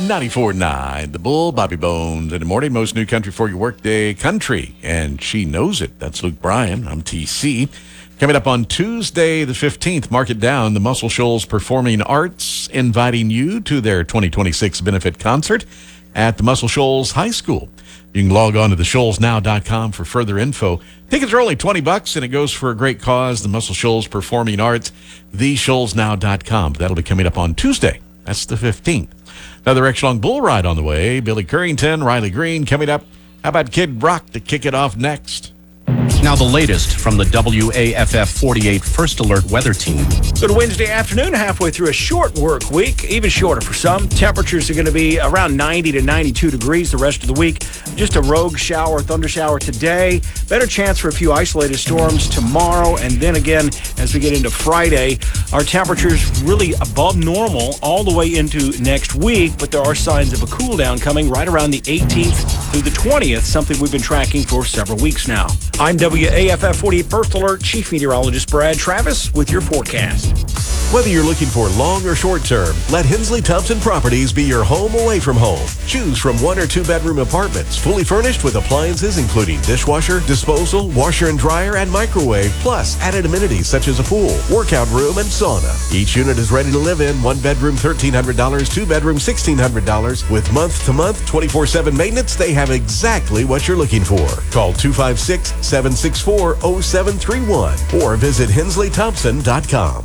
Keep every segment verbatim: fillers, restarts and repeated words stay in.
ninety-four point nine, The Bull, Bobby Bones. In the morning, most new country for your workday country. And she knows it. That's Luke Bryan. I'm T C. Coming up on Tuesday the fifteenth, mark it down, the Muscle Shoals Performing Arts inviting you to their twenty twenty-six benefit concert at the Muscle Shoals High School. You can log on to the shoals now dot com for further info. Tickets are only twenty bucks, and it goes for a great cause, the Muscle Shoals Performing Arts, the shoals now dot com. That'll be coming up on Tuesday. That's the fifteenth. Another extra long bull ride on the way. Billy Currington, Riley Green coming up. How about Kid Rock to kick it off next? Now the latest from the W A F F forty-eight First Alert Weather Team. Good Wednesday afternoon, halfway through a short work week, even shorter for some. Temperatures are going to be around ninety to ninety-two degrees the rest of the week. Just a rogue shower, thunder shower today. Better chance for a few isolated storms tomorrow. And then again, as we get into Friday, our temperatures really above normal all the way into next week. But there are signs of a cool down coming right around the eighteenth through the twentieth, something we've been tracking for several weeks now. I'm W A F F forty-eight First Alert Chief Meteorologist Brad Travis with your forecast. Whether you're looking for long or short term, let Hensley Thompson Properties be your home away from home. Choose from one or two bedroom apartments, fully furnished with appliances including dishwasher, disposal, washer and dryer, and microwave, plus added amenities such as a pool, workout room, and sauna. Each unit is ready to live in. One bedroom, thirteen hundred dollars, two bedroom, sixteen hundred dollars. With month-to-month, twenty-four seven maintenance, they have exactly what you're looking for. Call two five six, seven six four, zero seven three one or visit hensley thompson dot com.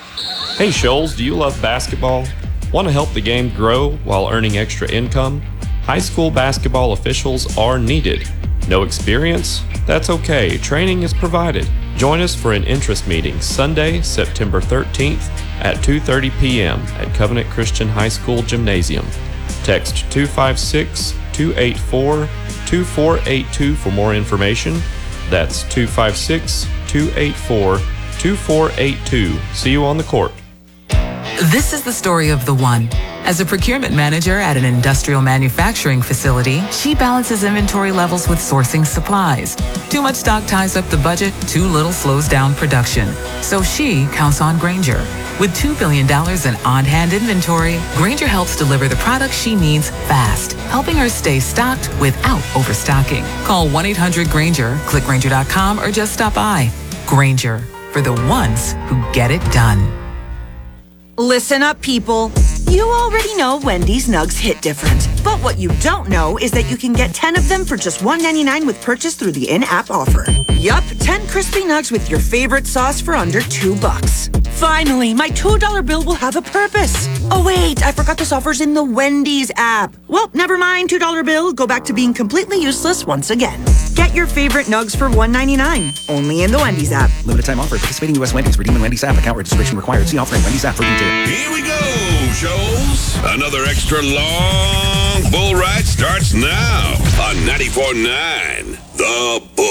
Hey Shoals, do you love basketball? Want to help the game grow while earning extra income? High school basketball officials are needed. No experience? That's okay. Training is provided. Join us for an interest meeting Sunday, September thirteenth at two thirty p.m. at Covenant Christian High School Gymnasium. Text two five six, two eight four, two four eight two for more information. That's two five six, two eight four, two four eight two. See you on the court. This is the story of the one. As a procurement manager at an industrial manufacturing facility, she balances inventory levels with sourcing supplies. Too much stock ties up the budget, too little slows down production. So she counts on Grainger. With two billion dollars in on-hand inventory, Grainger helps deliver the products she needs fast, helping her stay stocked without overstocking. Call one eight hundred Grainger, click Grainger dot com, or just stop by. Grainger, for the ones who get it done. Listen up, people. You already know Wendy's nugs hit different. But what you don't know is that you can get ten of them for just one ninety-nine with purchase through the in-app offer. Yup, ten crispy nugs with your favorite sauce for under two bucks. Finally, my two dollar bill will have a purpose. Oh wait, I forgot this offer's in the Wendy's app. Well, never mind, two dollar bill. Go back to being completely useless once again. Get your favorite nugs for one ninety-nine. Only in the Wendy's app. Limited time offer. Participating U S Wendy's. Redeem in Wendy's app. Account registration required. See offer in Wendy's app for details. Here we go, Shoals. Another extra long bull ride starts now on ninety-four point nine The Bull.